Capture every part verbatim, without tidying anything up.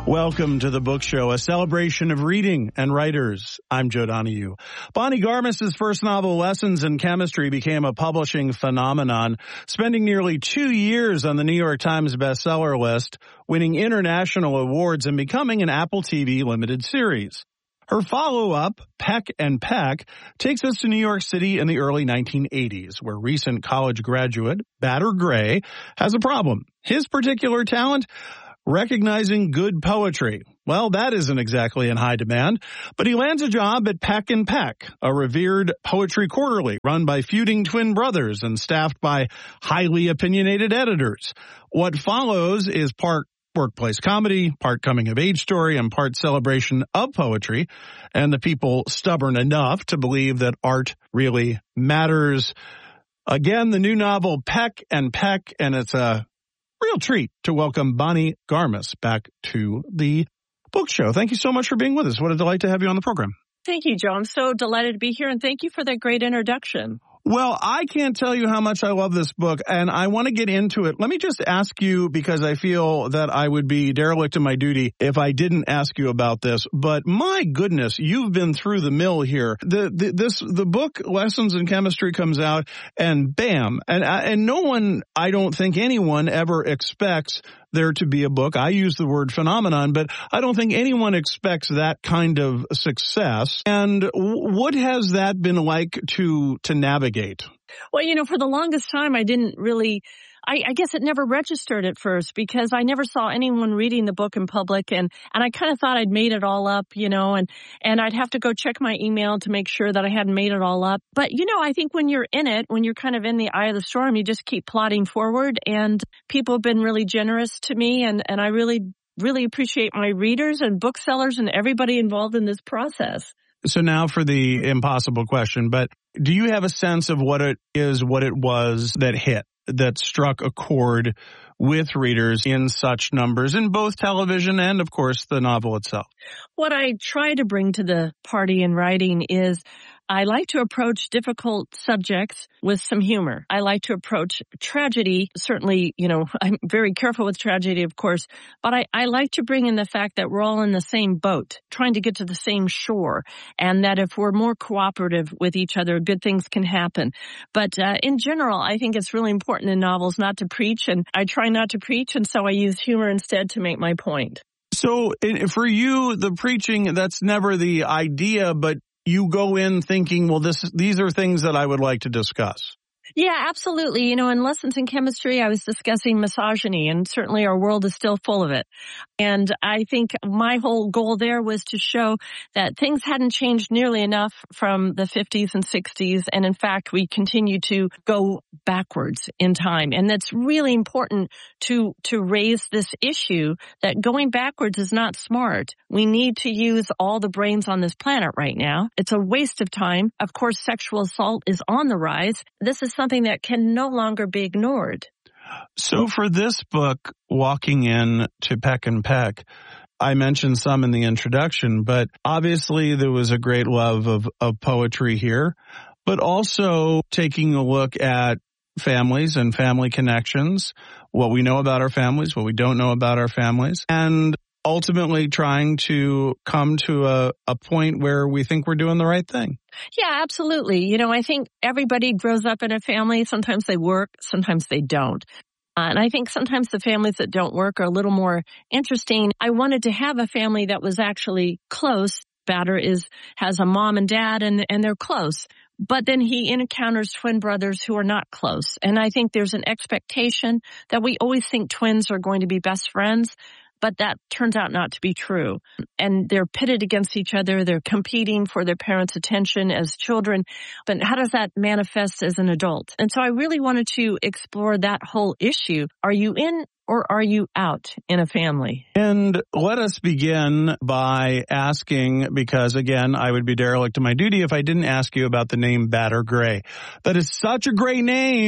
Welcome to the Book Show, a celebration of reading and writers. I'm Joe Donahue. Bonnie Garmus's first novel, Lessons in Chemistry, became a publishing phenomenon, spending nearly two years on the New York Times bestseller list, winning international awards and becoming an Apple T V limited series. Her follow-up, Peck and Peck, takes us to New York City in the early nineteen eighties, where recent college graduate, Batter Gray, has a problem. His particular talent? Recognizing good poetry. Well, that isn't exactly in high demand, but he lands a job at Peck and Peck, a revered poetry quarterly run by feuding twin brothers and staffed by highly opinionated editors. What follows is part workplace comedy, part coming-of-age story, and part celebration of poetry, and the people stubborn enough to believe that art really matters. Again, the new novel Peck and Peck, and it's a real treat to welcome Bonnie Garmus back to the Book Show. Thank you so much for being with us. What a delight to have you on the program. Thank you, Joe. I'm so delighted to be here, and thank you for that great introduction. Well, I can't tell you how much I love this book, and I want to get into it. Let me just ask you, because I feel that I would be derelict in my duty if I didn't ask you about this. But my goodness, you've been through the mill here. The, the this the book Lessons in Chemistry comes out, and bam, and and no one, I don't think anyone ever expects there to be a book. I use the word phenomenon, but I don't think anyone expects that kind of success. And what has that been like to to navigate? Well, you know, for the longest time, I didn't really, I, I guess it never registered at first because I never saw anyone reading the book in public. And, and I kind of thought I'd made it all up, you know, and, and I'd have to go check my email to make sure that I hadn't made it all up. But, you know, I think when you're in it, when you're kind of in the eye of the storm, you just keep plodding forward. And people have been really generous to me. And, and I really, really appreciate my readers and booksellers and everybody involved in this process. So now for the impossible question, but do you have a sense of what it is, what it was that hit, that struck a chord with readers in such numbers in both television and, of course, the novel itself? What I try to bring to the party in writing is I like to approach difficult subjects with some humor. I like to approach tragedy. Certainly, you know, I'm very careful with tragedy, of course, but I, I like to bring in the fact that we're all in the same boat, trying to get to the same shore, and that if we're more cooperative with each other, good things can happen. But uh, in general, I think it's really important in novels not to preach, and I try not to preach, and so I use humor instead to make my point. So for you, the preaching, that's never the idea, but you go in thinking, well, this, these are things that I would like to discuss. Yeah, absolutely. You know, in Lessons in Chemistry, I was discussing misogyny, and certainly our world is still full of it. And I think my whole goal there was to show that things hadn't changed nearly enough from the fifties and sixties. And in fact, we continue to go backwards in time. And that's really important to, to raise this issue that going backwards is not smart. We need to use all the brains on this planet right now. It's a waste of time. Of course, sexual assault is on the rise. This is something that can no longer be ignored. So for this book, Walking In to Peck and Peck, I mentioned some in the introduction, but obviously there was a great love of, of poetry here, but also taking a look at families and family connections, what we know about our families, what we don't know about our families, and ultimately trying to come to a, a point where we think we're doing the right thing. Yeah, absolutely. You know, I think everybody grows up in a family. Sometimes they work, sometimes they don't. Uh, and I think sometimes the families that don't work are a little more interesting. I wanted to have a family that was actually close. Batter is has a mom and dad, and and they're close. But then he encounters twin brothers who are not close. And I think there's an expectation that we always think twins are going to be best friends. But that turns out not to be true. And they're pitted against each other. They're competing for their parents' attention as children. But how does that manifest as an adult? And so I really wanted to explore that whole issue. Are you in or are you out in a family? And let us begin by asking, because again, I would be derelict in my duty if I didn't ask you about the name Batter Gray. That is such a great name.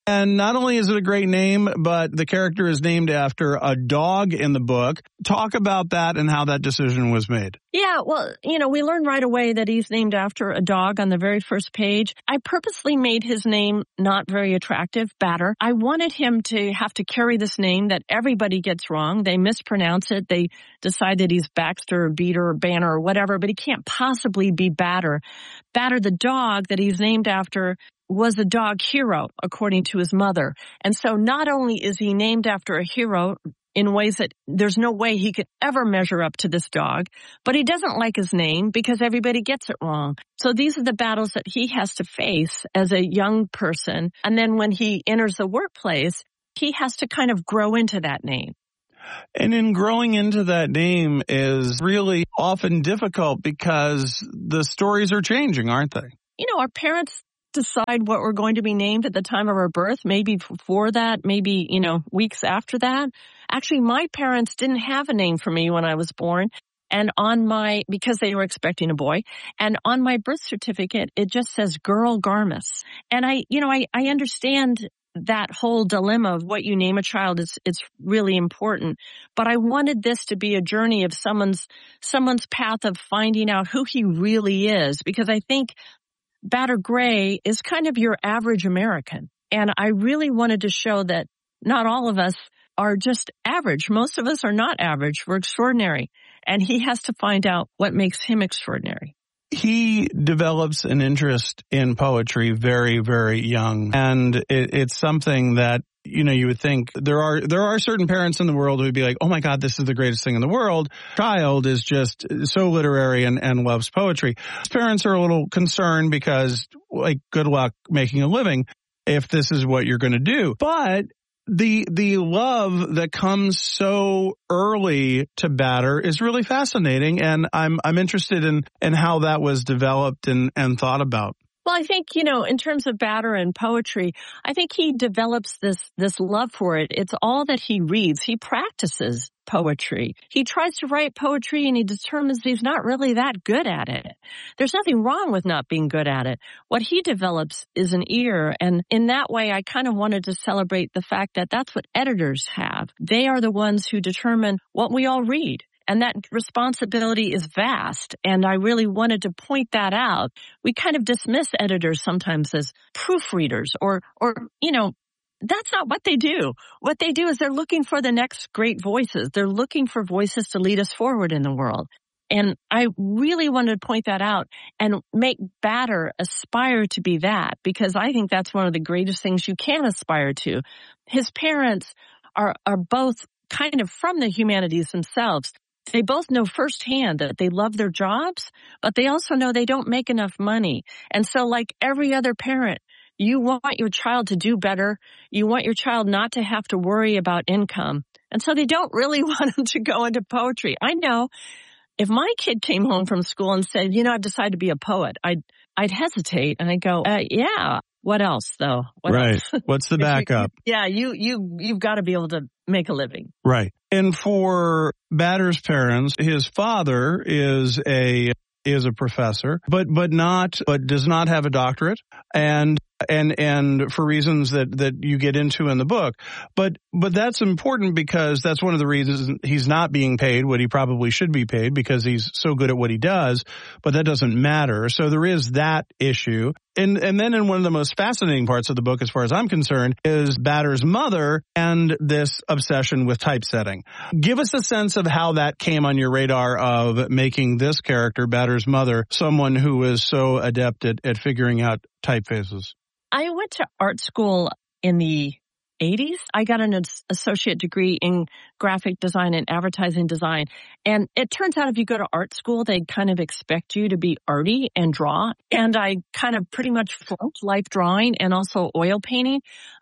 And not only is it a great name, but the character is named after a dog in the book. Talk about that and how that decision was made. Yeah, well, you know, we learn right away that he's named after a dog on the very first page. I purposely made his name not very attractive, Batter. I wanted him to have to carry this name that everybody gets wrong. They mispronounce it. They decide that he's Baxter or Beater or Banner or whatever, but he can't possibly be Batter. Batter, the dog that he's named after, was a dog hero, according to his mother. And so not only is he named after a hero in ways that there's no way he could ever measure up to this dog, but he doesn't like his name because everybody gets it wrong. So these are the battles that he has to face as a young person. And then when he enters the workplace, he has to kind of grow into that name. And in growing into that name is really often difficult because the stories are changing, aren't they? You know, our parents decide what we're going to be named at the time of our birth, maybe before that, maybe, you know, weeks after that. Actually, my parents didn't have a name for me when I was born. And on my, because they were expecting a boy, and on my birth certificate, it just says Girl Garmis. And I, you know, I, I understand that whole dilemma of what you name a child is, it's really important. But I wanted this to be a journey of someone's, someone's path of finding out who he really is, because I think Batter Gray is kind of your average American. And I really wanted to show that not all of us are just average. Most of us are not average. We're extraordinary. And he has to find out what makes him extraordinary. He develops an interest in poetry very, very young. And it, it's something that, you know, you would think there are there are certain parents in the world who would be like, oh, my God, this is the greatest thing in the world. Child is just so literary and, and loves poetry. His parents are a little concerned because, like, good luck making a living if this is what you're going to do. But the the love that comes so early to Batter is really fascinating. And I'm I'm interested in, in how that was developed and, and thought about. Well, I think, you know, in terms of Batter and poetry, I think he develops this, this love for it. It's all that he reads. He practices poetry. He tries to write poetry and he determines he's not really that good at it. There's nothing wrong with not being good at it. What he develops is an ear. And in that way, I kind of wanted to celebrate the fact that that's what editors have. They are the ones who determine what we all read. And that responsibility is vast, and I really wanted to point that out. We kind of dismiss editors sometimes as proofreaders or, or, you know, that's not what they do. What they do is they're looking for the next great voices. They're looking for voices to lead us forward in the world. And I really wanted to point that out and make Batter aspire to be that, because I think that's one of the greatest things you can aspire to. His parents are, are both kind of from the humanities themselves. They both know firsthand that they love their jobs, but they also know they don't make enough money. And so like every other parent, you want your child to do better. You want your child not to have to worry about income. And so they don't really want them to go into poetry. I know if my kid came home from school and said, you know, I've decided to be a poet, I'd, I'd hesitate and I'd go, uh, yeah, what else though? What right. else? What's the backup? you, yeah, you, you, you've got to be able to make a living. Right. And for Batter's parents, his father is a is a professor, but but not but does not have a doctorate, and and and for reasons that that you get into in the book. But but that's important because that's one of the reasons he's not being paid what he probably should be paid, because he's so good at what he does. But that doesn't matter. So there is that issue. And and then in one of the most fascinating parts of the book, as far as I'm concerned, is Batter's mother and this obsession with typesetting. Give us a sense of how that came on your radar of making this character, Batter's mother, someone who is so adept at, at figuring out typefaces. I went to art school in the eighties. I got an associate degree in graphic design and advertising design. And it turns out if you go to art school, they kind of expect you to be arty and draw. And I kind of pretty much flunked life drawing and also oil painting.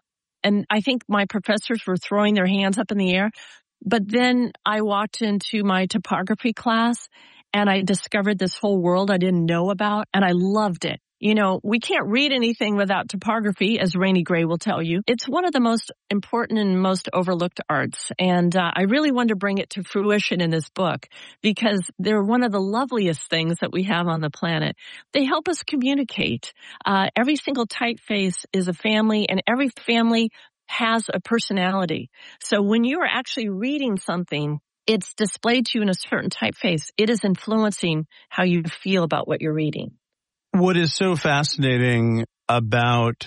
And I think my professors were throwing their hands up in the air. But then I walked into my typography class and I discovered this whole world I didn't know about, and I loved it. You know, we can't read anything without topography, as Rainey Gray will tell you. It's one of the most important and most overlooked arts. And uh, I really wanted to bring it to fruition in this book because they're one of the loveliest things that we have on the planet. They help us communicate. Uh, every single typeface is a family, and every family has a personality. So when you're actually reading something, it's displayed to you in a certain typeface. It is influencing how you feel about what you're reading. What is so fascinating about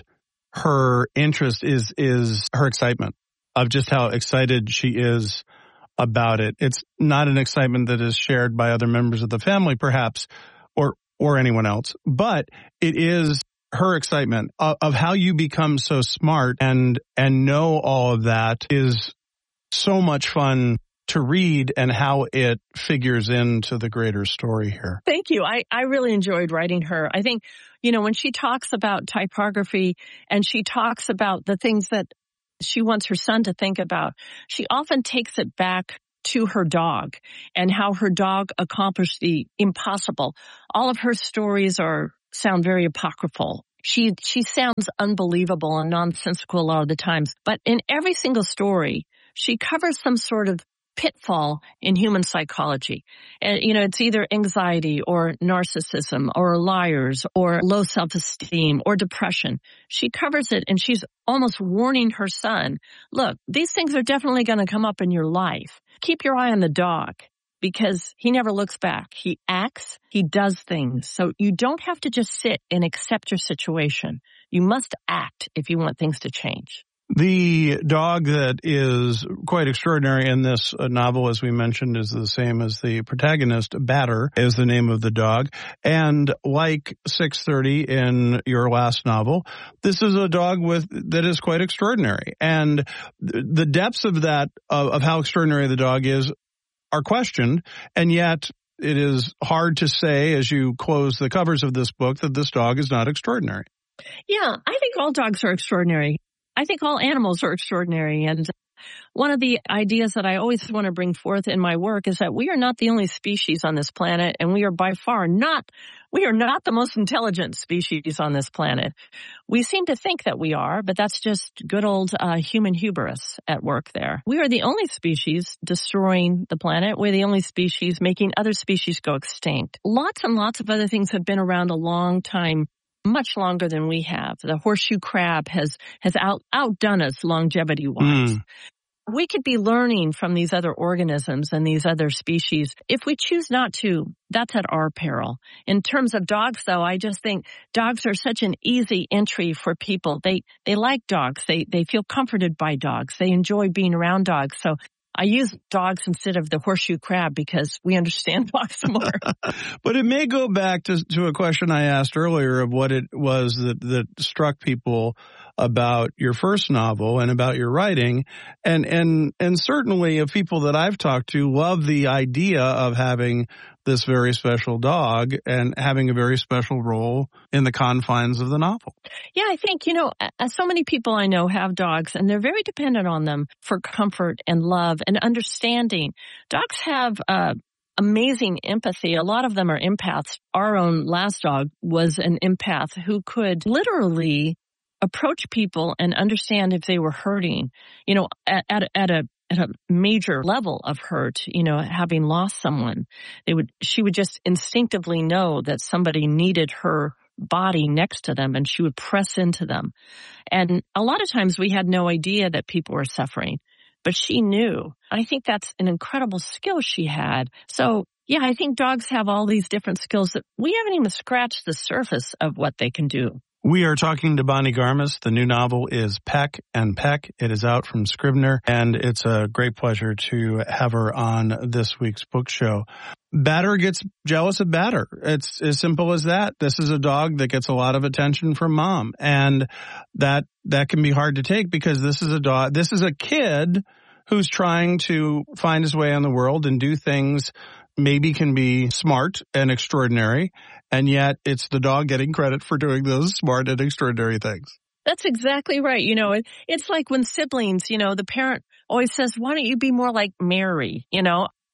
her interest is is her excitement of just how excited she is about it. It's not an excitement that is shared by other members of the family, perhaps, or or anyone else, but it is her excitement of, of how you become so smart and and know all of that is so much fun to read and how it figures into the greater story here. Thank you. I, I really enjoyed writing her. I think, you know, when she talks about typography and she talks about the things that she wants her son to think about, she often takes it back to her dog and how her dog accomplished the impossible. All of her stories are sound very apocryphal. She she sounds unbelievable and nonsensical a lot of the times. But in every single story, she covers some sort of pitfall in human psychology. And, you know, it's either anxiety or narcissism or liars or low self-esteem or depression. She covers it and she's almost warning her son, look, these things are definitely going to come up in your life. Keep your eye on the dog because he never looks back. He acts, he does things. So you don't have to just sit and accept your situation. You must act if you want things to change. The dog that is quite extraordinary in this novel, as we mentioned, is the same as the protagonist. Batter is the name of the dog. And like six thirty in your last novel, this is a dog with that is quite extraordinary. And the depths of that, of, of how extraordinary the dog is, are questioned. And yet it is hard to say, as you close the covers of this book, that this dog is not extraordinary. Yeah, I think all dogs are extraordinary. I think all animals are extraordinary. And one of the ideas that I always want to bring forth in my work is that we are not the only species on this planet, and we are by far not, we are not the most intelligent species on this planet. We seem to think that we are, but that's just good old uh, human hubris at work there. We are the only species destroying the planet. We're the only species making other species go extinct. Lots and lots of other things have been around a long time, much longer than we have. The horseshoe crab has has out, outdone us longevity-wise. Mm. We could be learning from these other organisms and these other species. If we choose not to, that's at our peril. In terms of dogs, though, I just think dogs are such an easy entry for people. They they like dogs. They they feel comforted by dogs. They enjoy being around dogs. So I use dogs instead of the horseshoe crab because we understand dogs more. But it may go back to, to a question I asked earlier of what it was that, that struck people about your first novel and about your writing. And, and, and certainly of people that I've talked to love the idea of having this very special dog and having a very special role in the confines of the novel. Yeah, I think, you know, so many people I know have dogs and they're very dependent on them for comfort and love and understanding. Dogs have uh, amazing empathy. A lot of them are empaths. Our own last dog was an empath who could literally approach people and understand if they were hurting, you know, at, at, at a at a major level of hurt, you know, having lost someone. They would, she would just instinctively know that somebody needed her body next to them and she would press into them. And a lot of times we had no idea that people were suffering, but she knew. I think that's an incredible skill she had. So yeah, I think dogs have all these different skills that we haven't even scratched the surface of what they can do. We are talking to Bonnie Garmus. The new novel is Peck and Peck. It is out from Scribner, and it's a great pleasure to have her on this week's book show. Batter gets jealous of Batter. It's as simple as that. This is a dog that gets a lot of attention from mom, and that that can be hard to take because this is a dog. This is a kid who's trying to find his way in the world and do things maybe can be smart and extraordinary, and yet it's the dog getting credit for doing those smart and extraordinary things. That's exactly right. You know, it, it's like when siblings, you know, the parent always says, why don't you be more like Mary? You know,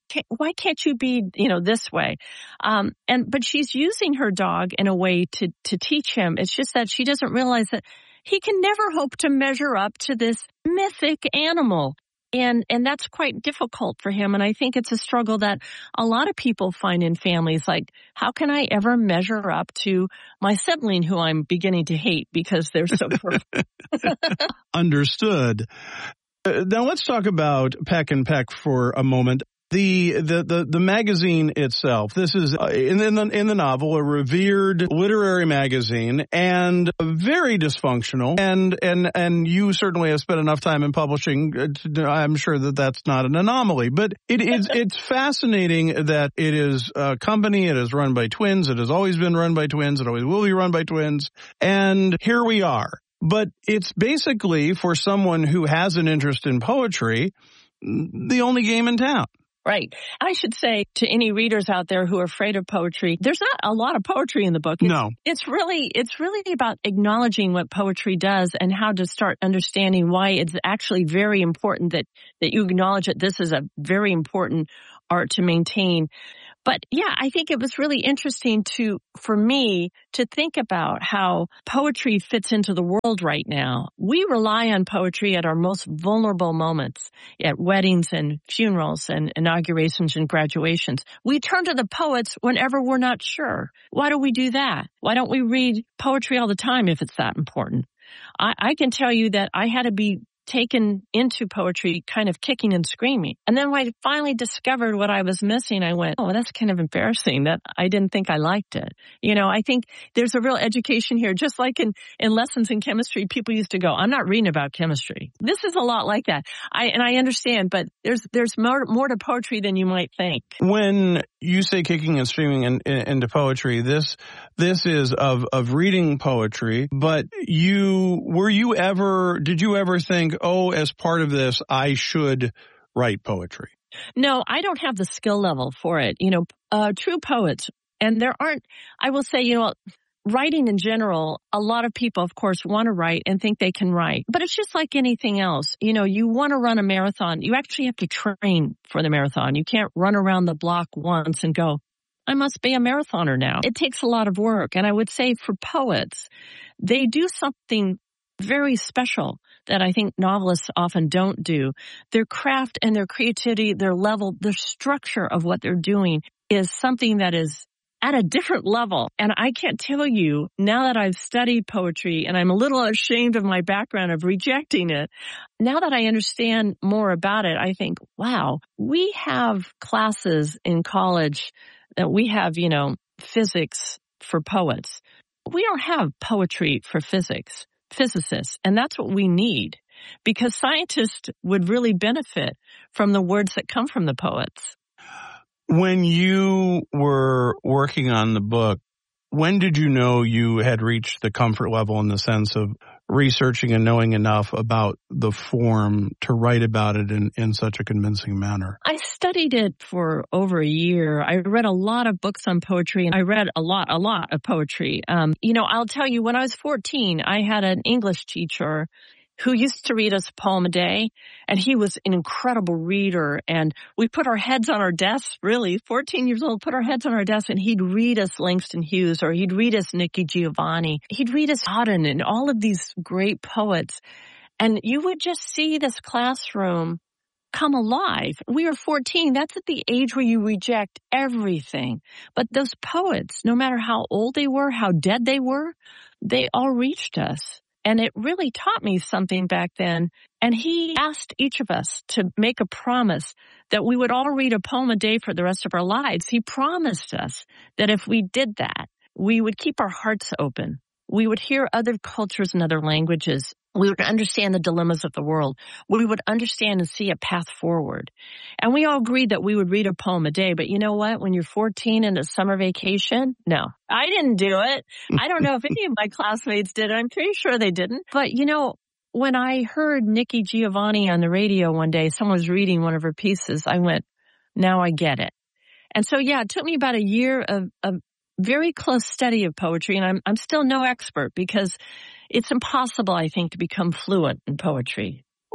can't, why can't you be, you know, this way? Um, and, but she's using her dog in a way to, to teach him. It's just that she doesn't realize that he can never hope to measure up to this mythic animal. And, and that's quite difficult for him. And I think it's a struggle that a lot of people find in families. Like, how can I ever measure up to my sibling who I'm beginning to hate because they're so perfect? Understood. Uh, now let's talk about Peck and Peck for a moment. The, the, the, the magazine itself, this is uh, in, in the, in the novel, a revered literary magazine and very dysfunctional. And, and, and you certainly have spent enough time in publishing. To, I'm sure that that's not an anomaly, but it is, it's fascinating that it is a company. It is run by twins. It has always been run by twins. It always will be run by twins. And here we are. But it's basically, for someone who has an interest in poetry, the only game in town. Right. I should say to any readers out there who are afraid of poetry, there's not a lot of poetry in the book. It's, no. It's really, it's really about acknowledging what poetry does and how to start understanding why it's actually very important that, that you acknowledge that this is a very important art to maintain. But yeah, I think it was really interesting to, for me, to think about how poetry fits into the world right now. We rely on poetry at our most vulnerable moments, at weddings and funerals and inaugurations and graduations. We turn to the poets whenever we're not sure. Why do we do that? Why don't we read poetry all the time if it's that important? I, I can tell you that I had to be taken into poetry kind of kicking and screaming. And then when I finally discovered what I was missing, I went, oh, that's kind of embarrassing that I didn't think I liked it. You know, I think there's a real education here. Just like in, in lessons in chemistry, people used to go, I'm not reading about chemistry. This is a lot like that. I, and I understand, but there's, there's more, more to poetry than you might think. When you say kicking and screaming in, in, into poetry, this, this is of, of reading poetry, but you, were you ever, did you ever think, oh, as part of this, I should write poetry? No, I don't have the skill level for it. You know, uh, true poets, and there aren't, I will say, you know, writing in general, a lot of people, of course, want to write and think they can write. But it's just like anything else. You know, you want to run a marathon. You actually have to train for the marathon. You can't run around the block once and go, I must be a marathoner now. It takes a lot of work. And I would say for poets, they do something very special that I think novelists often don't do. Their craft and their creativity, their level, their structure of what they're doing is something that is at a different level. And I can't tell you, now that I've studied poetry and I'm a little ashamed of my background of rejecting it, now that I understand more about it, I think, wow, we have classes in college that we have, you know, physics for poets. We don't have poetry for physics. Physicists, and that's what we need, because scientists would really benefit from the words that come from the poets. When you were working on the book, when did you know you had reached the comfort level in the sense of researching and knowing enough about the form to write about it in, in such a convincing manner? I studied it for over a year. I read a lot of books on poetry, and I read a lot, a lot of poetry. Um, you know, I'll tell you, when I was fourteen, I had an English teacher who used to read us a poem a day, and he was an incredible reader, and we put our heads on our desks, really, fourteen years old, put our heads on our desks, and he'd read us Langston Hughes, or he'd read us Nikki Giovanni, he'd read us Auden, and all of these great poets, and you would just see this classroom come alive. We were fourteen, that's at the age where you reject everything, but those poets, no matter how old they were, how dead they were, they all reached us. And it really taught me something back then. And he asked each of us to make a promise that we would all read a poem a day for the rest of our lives. He promised us that if we did that, we would keep our hearts open. We would hear other cultures and other languages. We would understand the dilemmas of the world. We would understand and see a path forward. And we all agreed that we would read a poem a day. But you know what? When you're fourteen and it's summer vacation, no, I didn't do it. I don't know if any of my classmates did. I'm pretty sure they didn't. But you know, when I heard Nikki Giovanni on the radio one day, someone was reading one of her pieces, I went, now I get it. And so, yeah, it took me about a year of, of very close study of poetry. And I'm, I'm still no expert because it's impossible, I think, to become fluent in poetry.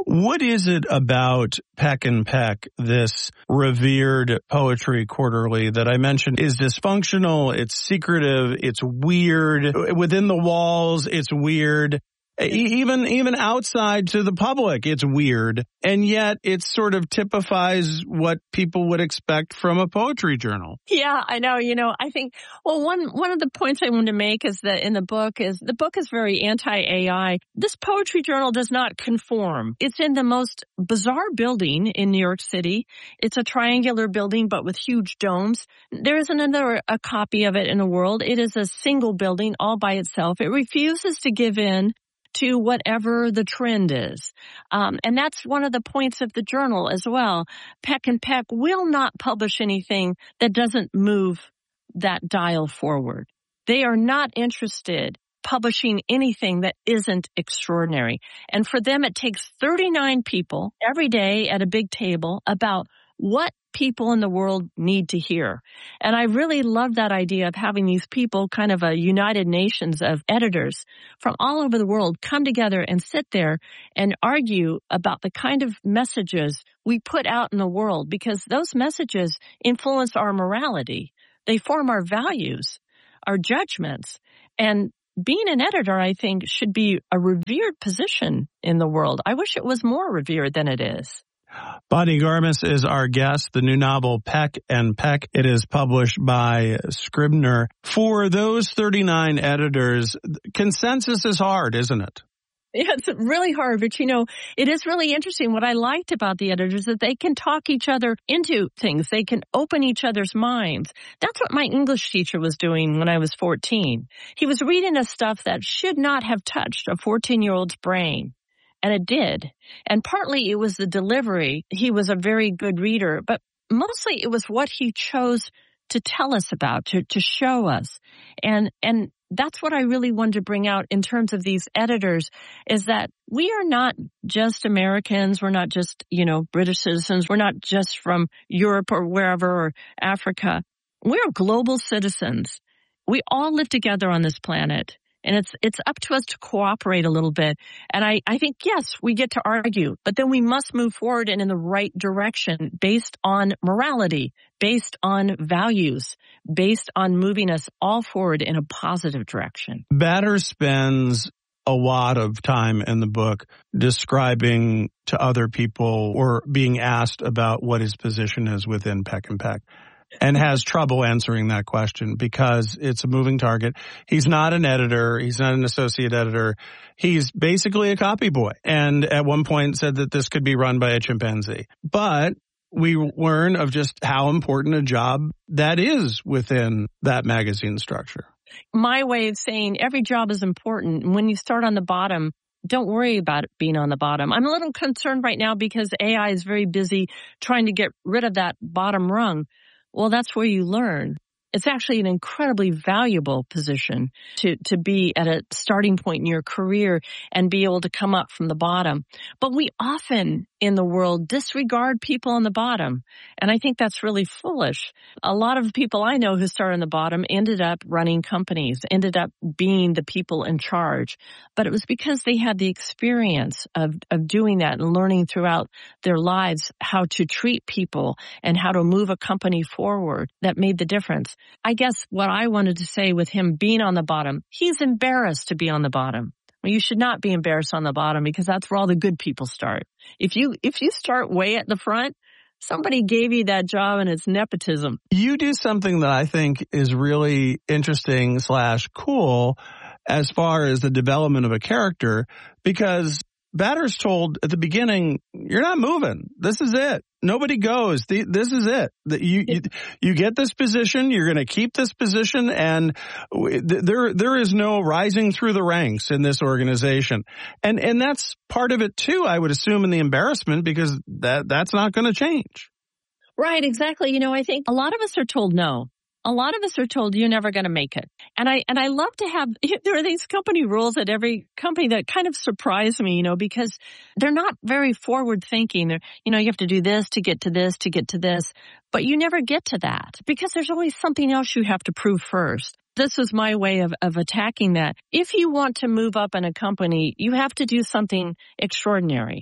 What is it about Peck and Peck, this revered poetry quarterly that I mentioned is dysfunctional, it's secretive, it's weird. Within the walls, it's weird. Even even outside to the public, it's weird. And yet it sort of typifies what people would expect from a poetry journal. Yeah, I know. You know, I think, well, one one of the points I wanted to make is that in the book is, the book is very anti-A I. This poetry journal does not conform. It's in the most bizarre building in New York City. It's a triangular building, but with huge domes. There isn't another a copy of it in the world. It is a single building all by itself. It refuses to give in to whatever the trend is. Um, and that's one of the points of the journal as well. Peck and Peck will not publish anything that doesn't move that dial forward. They are not interested publishing anything that isn't extraordinary. And for them, it takes thirty-nine people every day at a big table about what people in the world need to hear. And I really love that idea of having these people, kind of a United Nations of editors from all over the world, come together and sit there and argue about the kind of messages we put out in the world, because those messages influence our morality. They form our values, our judgments. And being an editor, I think, should be a revered position in the world. I wish it was more revered than it is. Bonnie Garmus is our guest. The new novel, Peck and Peck, it is published by Scribner. For those thirty-nine editors, consensus is hard, isn't it? Yeah, it's really hard, but you know, it is really interesting. What I liked about the editors is that they can talk each other into things. They can open each other's minds. That's what my English teacher was doing when I was fourteen. He was reading us stuff that should not have touched a fourteen-year-old's brain. And it did. And partly it was the delivery. He was a very good reader, but mostly it was what he chose to tell us about, to, to show us. And, and that's what I really wanted to bring out in terms of these editors, is that we are not just Americans. We're not just, you know, British citizens. We're not just from Europe or wherever, or Africa. We're global citizens. We all live together on this planet. And it's it's up to us to cooperate a little bit. And I, I think, yes, we get to argue, but then we must move forward and in the right direction based on morality, based on values, based on moving us all forward in a positive direction. Batters spends a lot of time in the book describing to other people or being asked about what his position is within Peck and Peck, and has trouble answering that question because it's a moving target. He's not an editor. He's not an associate editor. He's basically a copy boy. And at one point said that this could be run by a chimpanzee. But we learn of just how important a job that is within that magazine structure. My way of saying every job is important. When you start on the bottom, don't worry about it being on the bottom. I'm a little concerned right now because A I is very busy trying to get rid of that bottom rung. Well, that's where you learn. It's actually an incredibly valuable position to, to be at a starting point in your career and be able to come up from the bottom. But we often in the world disregard people on the bottom. And I think that's really foolish. A lot of people I know who started on the bottom ended up running companies, ended up being the people in charge. But it was because they had the experience of, of doing that and learning throughout their lives how to treat people and how to move a company forward that made the difference. I guess what I wanted to say with him being on the bottom, he's embarrassed to be on the bottom. Well, you should not be embarrassed on the bottom because that's where all the good people start. If you if you start way at the front, somebody gave you that job and it's nepotism. You do something that I think is really interesting slash cool as far as the development of a character, because Batters told at the beginning, you're not moving. This is it. Nobody goes. This is it. You you, you get this position. You're going to keep this position, and there there is no rising through the ranks in this organization. And and that's part of it too, I would assume, in the embarrassment, because that that's not going to change. Right, exactly. You know, I think a lot of us are told no. A lot of us are told you're never going to make it. And I and I love to have, there are these company rules at every company that kind of surprise me, you know, because they're not very forward thinking. They're, you know, you have to do this to get to this, to get to this, but you never get to that because there's always something else you have to prove first. This was my way of, of attacking that. If you want to move up in a company, you have to do something extraordinary.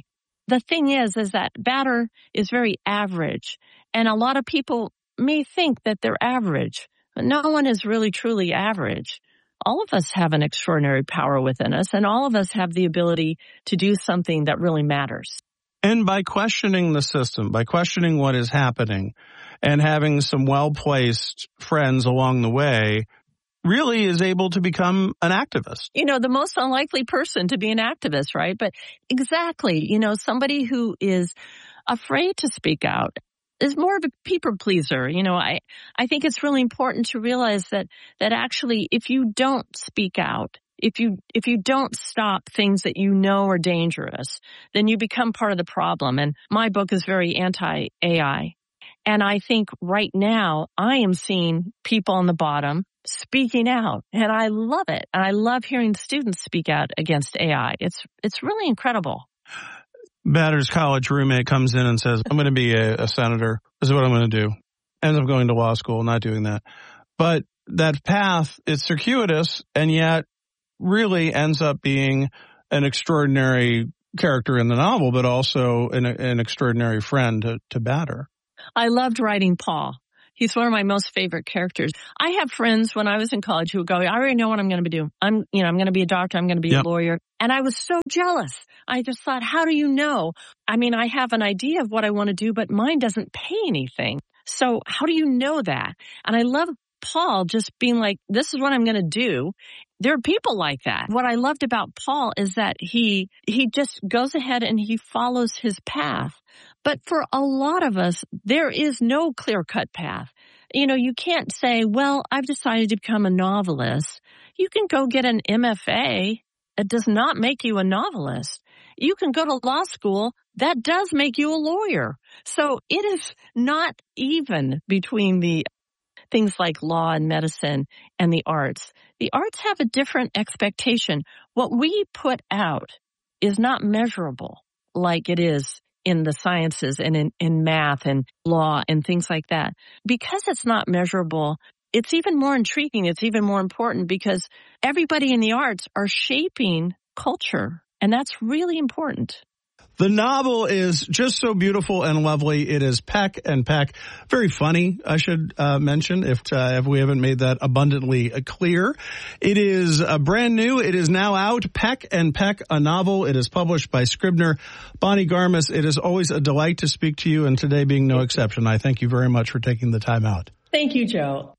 the thing is, is that batter is very average. And a lot of people may think that they're average, but no one is really truly average. All of us have an extraordinary power within us, and all of us have the ability to do something that really matters. And by questioning the system, by questioning what is happening, and having some well-placed friends along the way, really is able to become an activist. You know, the most unlikely person to be an activist, right? But exactly, you know, somebody who is afraid to speak out is more of a people pleaser. You know, I, I think it's really important to realize that, that actually if you don't speak out, if you, if you don't stop things that you know are dangerous, then you become part of the problem. And my book is very anti-A I. And I think right now I am seeing people on the bottom speaking out, and I love it. And I love hearing students speak out against A I. It's, it's really incredible. Batter's college roommate comes in and says, I'm going to be a, a senator. This is what I'm going to do. Ends up going to law school, not doing that. But that path is circuitous and yet really ends up being an extraordinary character in the novel, but also an, an extraordinary friend to, to Batter. I loved writing Paul. He's one of my most favorite characters. I have friends when I was in college who would go, I already know what I'm going to do. I'm, you know, I'm going to be a doctor. I'm going to be yep. a lawyer. And I was so jealous. I just thought, how do you know? I mean, I have an idea of what I want to do, but mine doesn't pay anything. So how do you know that? And I love Paul just being like, this is what I'm going to do. There are people like that. What I loved about Paul is that he, he just goes ahead and he follows his path. But for a lot of us, there is no clear-cut path. You know, you can't say, well, I've decided to become a novelist. You can go get an M F A. It does not make you a novelist. You can go to law school. That does make you a lawyer. So it is not even between the things like law and medicine and the arts. The arts have a different expectation. What we put out is not measurable like it is in the sciences and in, in math and law and things like that. Because it's not measurable, it's even more intriguing. It's even more important because everybody in the arts are shaping culture, and that's really important. The novel is just so beautiful and lovely. It is Peck and Peck. Very funny, I should uh, mention, if uh, if we haven't made that abundantly clear. It is uh, brand new. It is now out. Peck and Peck, a novel. It is published by Scribner. Bonnie Garmis, it is always a delight to speak to you, and today being no exception. I thank you very much for taking the time out. Thank you, Joe.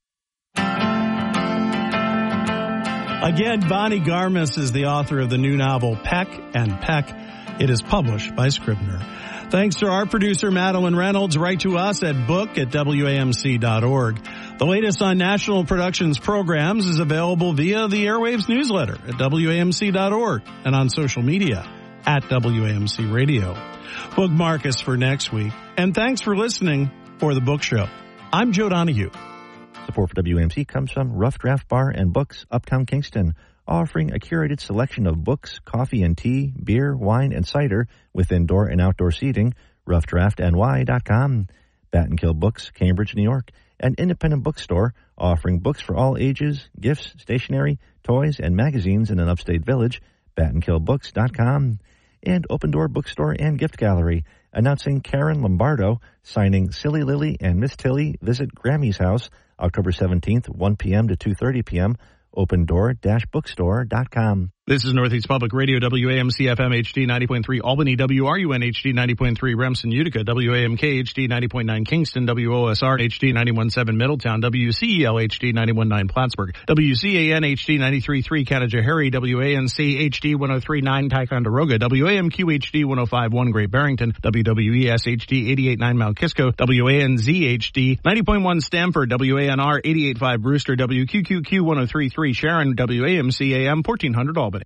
Again, Bonnie Garmis is the author of the new novel, Peck and Peck. It is published by Scribner. Thanks to our producer, Madeline Reynolds. Write to us at book at W A M C dot org. The latest on National Productions programs is available via the Airwaves newsletter at W A M C dot org and on social media at W A M C Radio. Bookmark us for next week. And thanks for listening for The Book Show. I'm Joe Donahue. Support for W A M C comes from Rough Draft Bar and Books, Uptown Kingston, offering a curated selection of books, coffee and tea, beer, wine, and cider with indoor and outdoor seating. rough draft N Y dot com. Bat and Kill Books, Cambridge, New York, an independent bookstore offering books for all ages, gifts, stationery, toys, and magazines in an upstate village. bat and kill books dot com. And Open Door Bookstore and Gift Gallery, announcing Karen Lombardo signing Silly Lily and Miss Tilly Visit Grammy's House, October seventeenth, one p.m. to two thirty p.m., open door dash bookstore dot com. This is Northeast Public Radio, W A M C F M H D ninety point three, Albany, W R U N H D ninety point three, Remsen, Utica, W A M K H D ninety point nine, Kingston, W O S R H D ninety-one point seven, Middletown, W C E L H D ninety-one point nine, Plattsburgh, W C A N H D ninety-three point three, Canajoharie, W A N C H D one oh three point nine, Ticonderoga, W A M Q H D one oh five point one, Great Barrington, W W E S H D eighty-eight point nine, Mount Kisco, W A N Z H D ninety point one, Stamford, W A N R eighty-eight point five, Brewster, W Q Q Q one oh three point three, Sharon, W A M C A M fourteen hundred, Albany.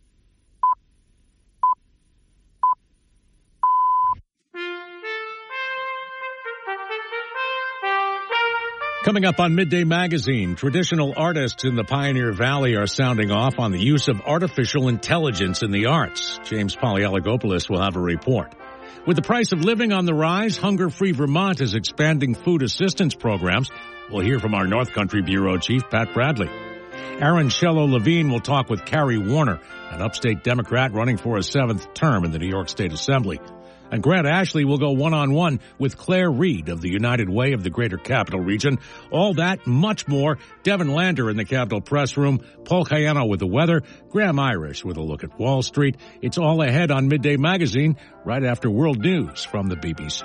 Coming up on Midday Magazine, traditional artists in the Pioneer Valley are sounding off on the use of artificial intelligence in the arts. James Polyalagopoulos will have a report. With the price of living on the rise, Hunger Free Vermont is expanding food assistance programs. We'll hear from our North Country Bureau Chief, Pat Bradley. Aaron Shello-Levine will talk with Carrie Warner, an upstate Democrat running for a seventh term in the New York State Assembly. And Grant Ashley will go one-on-one with Claire Reed of the United Way of the Greater Capital Region. All that, much more. Devin Lander in the Capitol Press Room, Paul Cayano with the weather, Graham Irish with a look at Wall Street. It's all ahead on Midday Magazine right after World News from the B B C.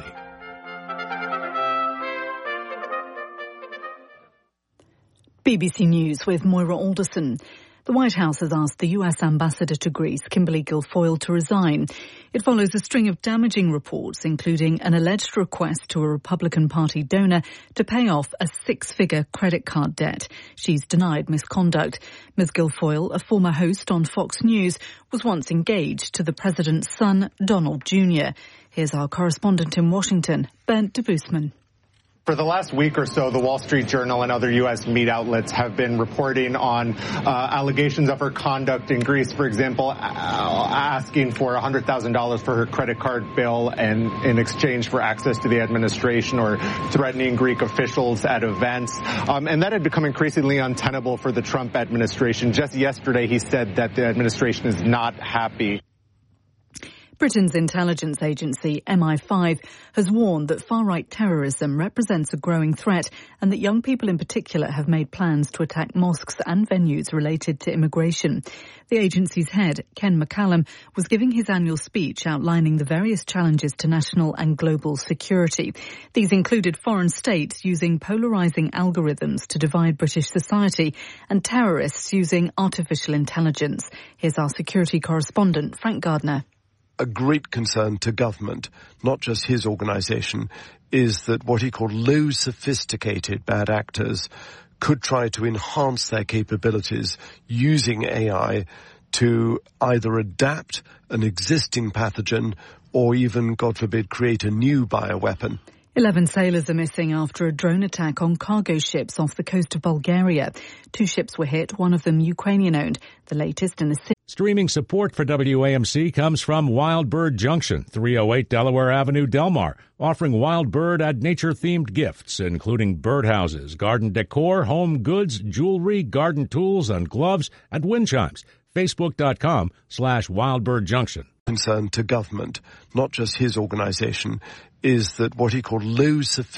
B B C News with Moira Alderson. The White House has asked the U S ambassador to Greece, Kimberly Guilfoyle, to resign. It follows a string of damaging reports, including an alleged request to a Republican Party donor to pay off a six-figure credit card debt. She's denied misconduct. Miz Guilfoyle, a former host on Fox News, was once engaged to the president's son, Donald Junior Here's our correspondent in Washington, Bernd de Boosman. For the last week or so, the Wall Street Journal and other U S media outlets have been reporting on uh, allegations of her conduct in Greece, for example, uh, asking for one hundred thousand dollars for her credit card bill and in exchange for access to the administration, or threatening Greek officials at events. Um, and that had become increasingly untenable for the Trump administration. Just yesterday, he said that the administration is not happy. Britain's intelligence agency, M I five, has warned that far-right terrorism represents a growing threat and that young people in particular have made plans to attack mosques and venues related to immigration. The agency's head, Ken McCallum, was giving his annual speech outlining the various challenges to national and global security. These included foreign states using polarizing algorithms to divide British society and terrorists using artificial intelligence. Here's our security correspondent, Frank Gardner. A great concern to government, not just his organisation, is that what he called low sophisticated bad actors could try to enhance their capabilities using A I to either adapt an existing pathogen or even, God forbid, create a new bioweapon. Eleven sailors are missing after a drone attack on cargo ships off the coast of Bulgaria. Two ships were hit, one of them Ukrainian-owned, the latest in the city. Streaming support for W A M C comes from Wild Bird Junction, three oh eight Delaware Avenue, Del Mar, offering Wild Bird and nature-themed gifts, including birdhouses, garden decor, home goods, jewelry, garden tools, and gloves, and wind chimes. Facebook.com slash Wild Bird Junction. Concern to government, not just his organisation, is that what he called low sophisticated